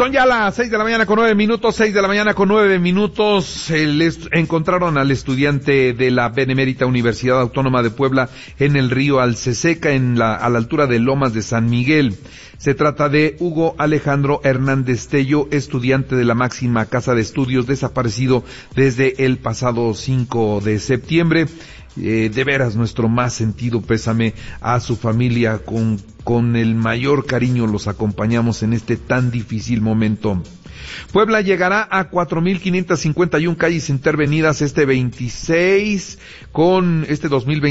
Son ya las 6:09 a.m. Encontraron al estudiante de la Benemérita Universidad Autónoma de Puebla en el río Alceseca, a la altura de Lomas de San Miguel. Se trata de Hugo Alejandro Hernández Tello, estudiante de la máxima casa de estudios, desaparecido desde el pasado 5 de septiembre. De veras, nuestro más sentido pésame a su familia. Con el mayor cariño los acompañamos en este tan difícil momento. Puebla llegará a 4,551 calles intervenidas este 2026.